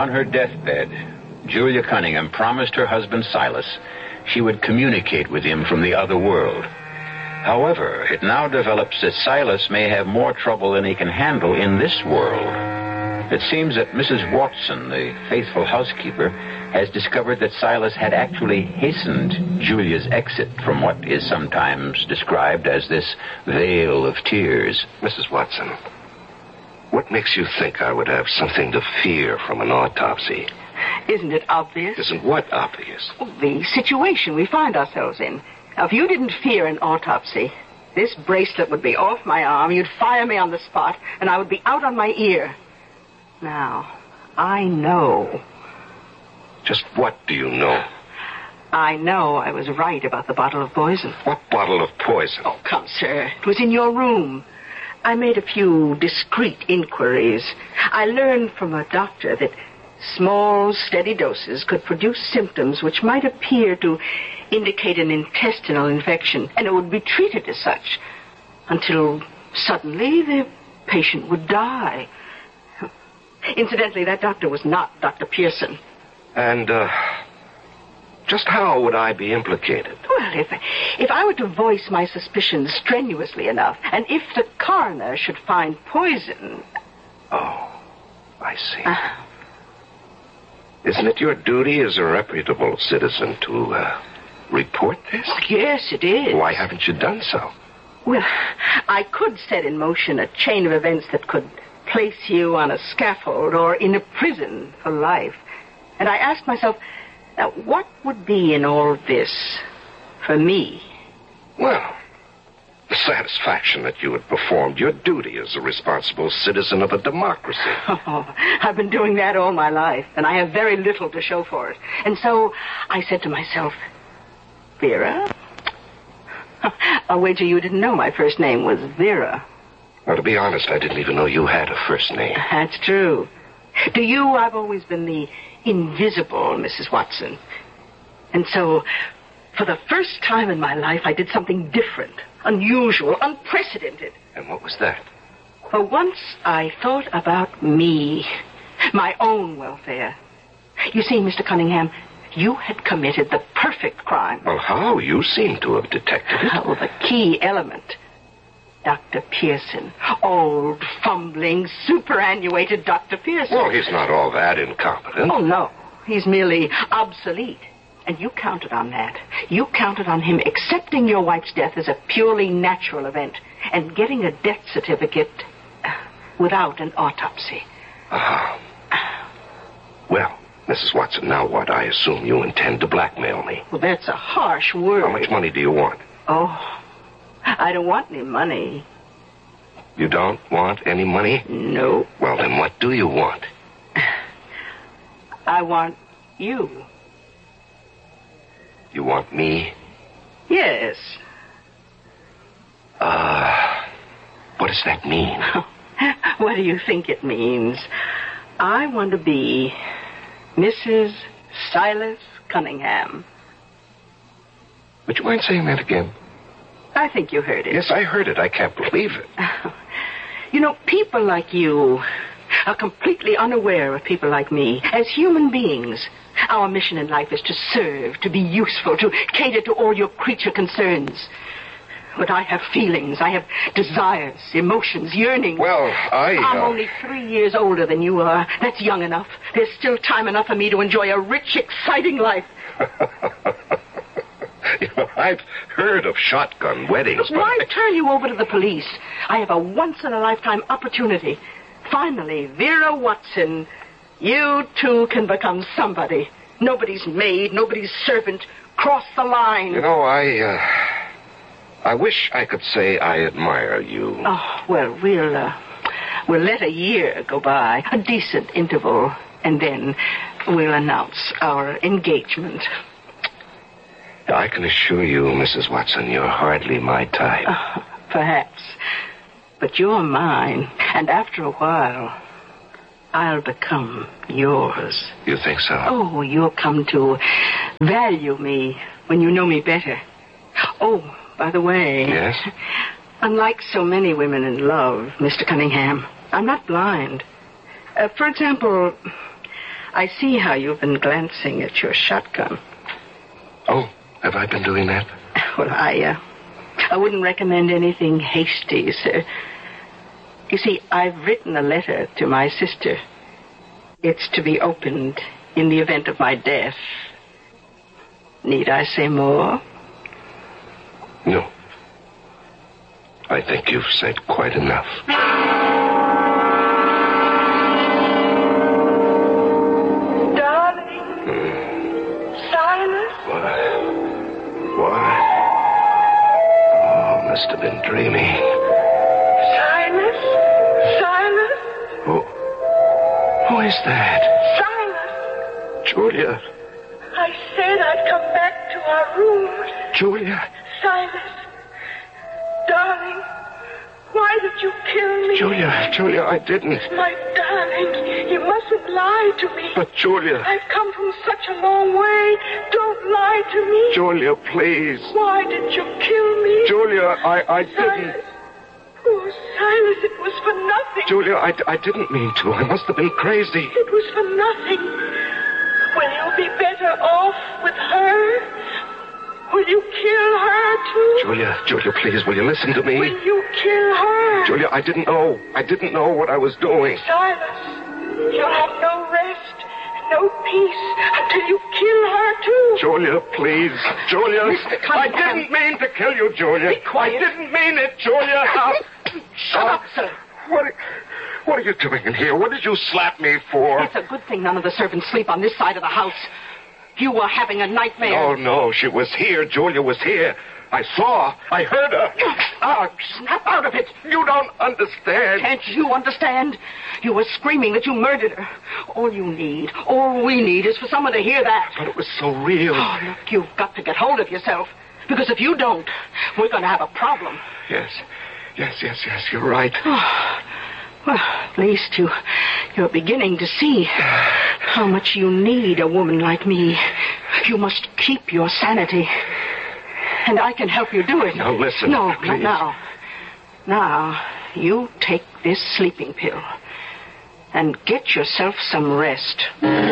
On her deathbed, Julia Cunningham promised her husband Silas she would communicate with him from the other world. However, it now develops that Silas may have more trouble than he can handle in this world. It seems that Mrs. Watson, the faithful housekeeper, has discovered that Silas had actually hastened Julia's exit from what is sometimes described as this vale of tears. Mrs. Watson, what makes you think I would have something to fear from an autopsy? Isn't it obvious? Isn't what obvious? The situation we find ourselves in. Now, if you didn't fear an autopsy, this bracelet would be off my arm, you'd fire me on the spot, and I would be out on my ear. Now, I know. Just what do you know? I know I was right about the bottle of poison. What bottle of poison? Oh, come, sir. It was in your room. I made a few discreet inquiries. I learned from a doctor that small, steady doses could produce symptoms which might appear to indicate an intestinal infection, and it would be treated as such until suddenly the patient would die. Incidentally, that doctor was not Dr. Pearson. And, just how would I be implicated? Well, if I were to voice my suspicions strenuously enough, and if the coroner should find poison... Oh, I see. Isn't it your duty as a reputable citizen to, report this? Yes, it is. Why haven't you done so? Well, I could set in motion a chain of events that could place you on a scaffold or in a prison for life. And I asked myself, now, what would be in all this for me? Well, the satisfaction that you had performed your duty as a responsible citizen of a democracy. Oh, I've been doing that all my life, and I have very little to show for it. And so I said to myself, Vera? I'll wager you didn't know my first name was Vera. Well, to be honest, I didn't even know you had a first name. That's true. To you, I've always been the invisible Mrs. Watson. And so, for the first time in my life, I did something different, unusual, unprecedented. And what was that? For once, I thought about me, my own welfare. You see, Mr. Cunningham, you had committed the perfect crime. Well, how? You seem to have detected it. Oh, the key element. Dr. Pearson. Old, fumbling, superannuated Dr. Pearson. Well, he's not all that incompetent. Oh, no. He's merely obsolete. And you counted on that. You counted on him accepting your wife's death as a purely natural event and getting a death certificate without an autopsy. Well, Mrs. Watson, now what? I assume you intend to blackmail me. Well, that's a harsh word. How much money do you want? Oh, I don't want any money. You don't want any money? No. Well, then what do you want? I want you. You want me? Yes. What does that mean? What do you think it means? I want to be Mrs. Silas Cunningham. Would you mind saying that again? I think you heard it. Yes, I heard it. I can't believe it. You know, people like you are completely unaware of people like me. As human beings, our mission in life is to serve, to be useful, to cater to all your creature concerns. But I have feelings, I have desires, emotions, yearnings. Well, I'm only 3 years older than you are. That's young enough. There's still time enough for me to enjoy a rich, exciting life. You know, I've heard of shotgun weddings, but... Why turn you over to the police? I have a once-in-a-lifetime opportunity. Finally, Vera Watson, you too can become somebody. Nobody's maid, nobody's servant. Cross the line. You know, I wish I could say I admire you. Oh, well, we'll let a year go by, a decent interval, and then we'll announce our engagement. I can assure you, Mrs. Watson, you're hardly my type. Perhaps. But you're mine, and after a while, I'll become yours. You think so? Oh, you'll come to value me when you know me better. Oh, by the way... Yes? Unlike so many women in love, Mr. Cunningham, I'm not blind. For example, I see how you've been glancing at your shotgun. Oh, have I been doing that? Well, I wouldn't recommend anything hasty, sir. You see, I've written a letter to my sister. It's to be opened in the event of my death. Need I say more? No. I think you've said quite enough. Darling. Silas. What? Oh, must have been dreaming. Silas. Who is that? Silas. Julia. I said I'd come back to our room. Julia. Silas. Darling. Why did you kill me? Julia, I didn't. My darling, you mustn't lie to me. But Julia. I've come from such a long way. Don't lie to me. Julia, please. Why did you kill me? Julia, I didn't. Silas. Oh, Silas, it was for nothing. Julia, I didn't mean to. I must have been crazy. It was for nothing. Will you be better off with her? Will you kill her, too? Julia, please, will you listen to me? Will you kill her? Julia, I didn't know what I was doing. Silas, you'll have no rest, no peace until you kill her, too. Julia, please. Julia. Mr. Cunningham. I didn't mean to kill you, Julia. Be quiet. I didn't mean it, Julia. Shut up, sir. What are you doing in here? What did you slap me for? It's a good thing none of the servants sleep on this side of the house. You were having a nightmare. No, she was here. Julia was here. I heard her. Snap out of it. You don't understand. Can't you understand? You were screaming that you murdered her. All we need is for someone to hear that. But it was so real. Oh, look, you've got to get hold of yourself. Because if you don't, we're going to have a problem. Yes, you're right. Well, at least you're beginning to see how much you need a woman like me. You must keep your sanity. And I can help you do it. Now, listen, No, please. not now. Now, you take this sleeping pill and get yourself some rest.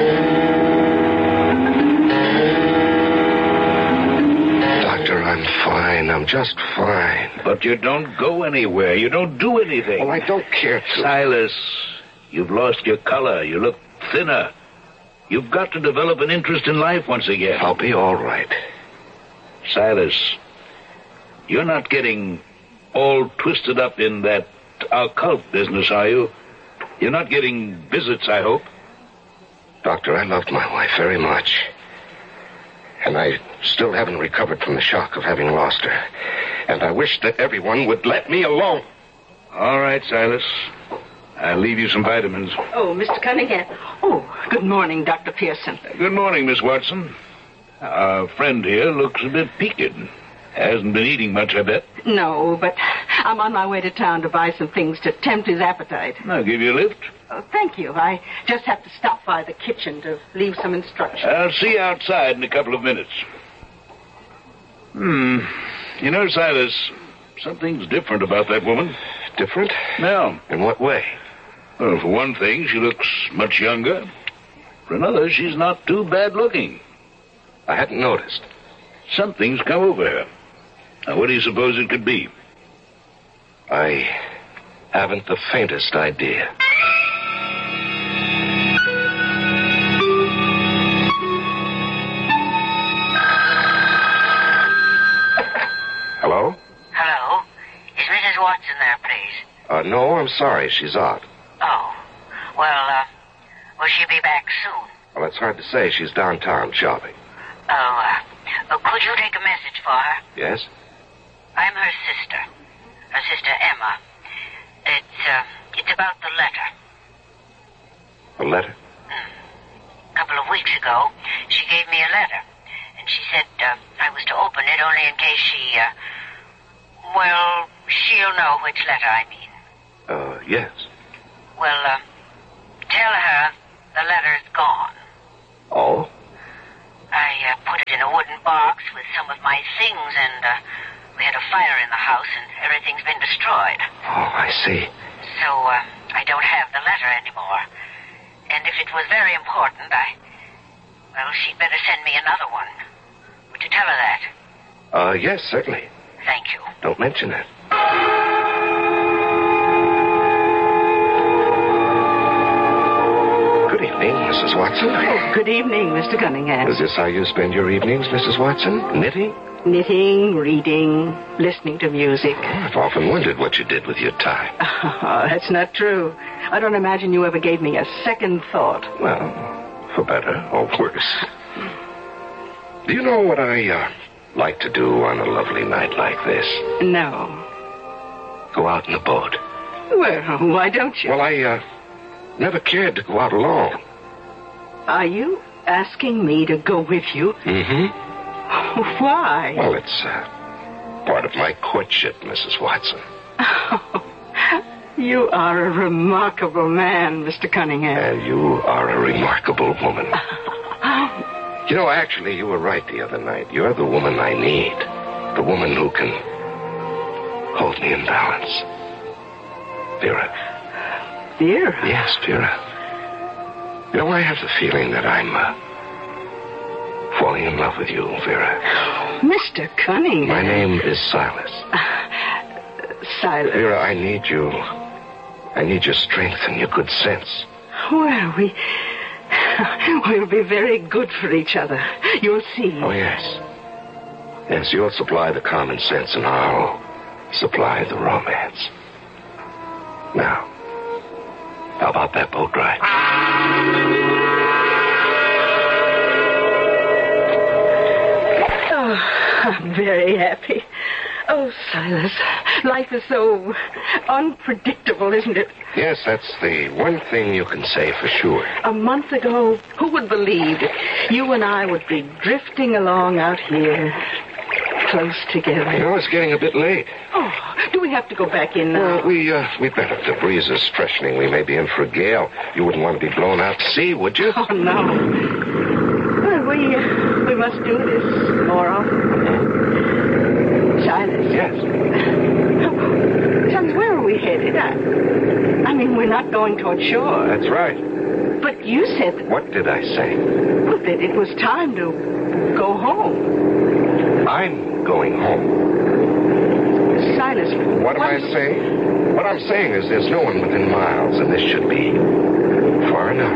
Doctor, I'm fine. I'm just fine. But you don't go anywhere. You don't do anything. Well, I don't care to. Silas, you've lost your color. You look thinner. You've got to develop an interest in life once again. I'll be all right. Silas, you're not getting all twisted up in that occult business, are you? You're not getting visits, I hope. Doctor, I loved my wife very much. And I still haven't recovered from the shock of having lost her. And I wish that everyone would let me alone. All right, Silas. I'll leave you some vitamins. Oh, Mr. Cunningham. Oh, good morning, Dr. Pearson. Good morning, Miss Watson. Our friend here looks a bit peaked. Hasn't been eating much, I bet. No, but I'm on my way to town to buy some things to tempt his appetite. I'll give you a lift. Oh, thank you. I just have to stop by the kitchen to leave some instructions. I'll see you outside in a couple of minutes. You know, Silas, something's different about that woman. Different? No. In what way? Well, for one thing, she looks much younger. For another, she's not too bad looking. I hadn't noticed. Something's come over her. Now, what do you suppose it could be? I haven't the faintest idea. Hello? Hello? Is Mrs. Watson there, please? No, I'm sorry. She's out. Oh. Well, will she be back soon? Well, it's hard to say. She's downtown shopping. Could you take a message for her? Yes? I'm her sister. Her sister Emma. It's about the letter. A letter? A couple of weeks ago, she gave me a letter. And she said I was to open it only in case she'll know which letter I mean. Yes. Well, tell her the letter's gone. Oh? I put it in a wooden box with some of my things, and we had a fire in the house, and everything's been destroyed. Oh, I see. So I don't have the letter anymore. And if it was very important, well, she'd better send me another one. Would you tell her that? Yes, certainly. Thank you. Don't mention it. Good evening, Mrs. Watson. Oh, good evening, Mr. Cunningham. Is this how you spend your evenings, Mrs. Watson? Knitting? Knitting, reading, listening to music. I've often wondered what you did with your time. Oh, that's not true. I don't imagine you ever gave me a second thought. Well, for better or worse. Do you know what I like to do on a lovely night like this? No. Go out in a boat. Well, why don't you? Well, I never cared to go out alone. Are you asking me to go with you? Mm-hmm. Why? Well, it's part of my courtship, Mrs. Watson. You are a remarkable man, Mr. Cunningham. And you are a remarkable woman. You know, actually, you were right the other night. You're the woman I need. The woman who can hold me in balance. Vera. Vera? Yes, Vera. You know, I have the feeling that I'm falling in love with you, Vera. Mr. Cunningham. My name is Silas. Silas. Vera, I need you. I need your strength and your good sense. Well, we'll be very good for each other. You'll see. Oh, yes. Yes, you'll supply the common sense and I'll supply the romance. Now, how about that boat ride? Oh, I'm very happy. Oh, Silas, life is so unpredictable, isn't it? Yes, that's the one thing you can say for sure. A month ago, who would believe that you and I would be drifting along out here, close together? You know, it's getting a bit late. Oh, do we have to go back in now? Well, we'd better. The breeze is freshening. We may be in for a gale. You wouldn't want to be blown out to sea, would you? Oh, no. Well, we must do this more often. Silas. Yes. Sons, where are we headed? I mean, we're not going toward shore. That's right. But you said that, What did I say? well, that it was time to go home. I'm going home. Silas, What am I saying? What I'm saying is there's no one within miles, and this should be far enough.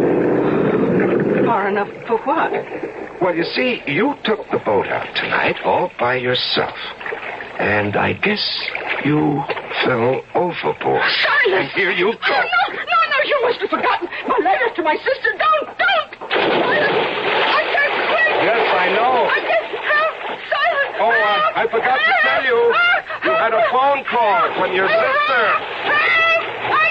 Far enough for what? Well, you see, you took the boat out tonight all by yourself. And I guess you fell overboard. Silas! And here you go. No, you must have forgotten my letters to my sister. Don't! Silas, I can't swim! Yes, I know. I can't help! Silas! Oh, help! I forgot to tell you. You had a phone call from your sister. Help!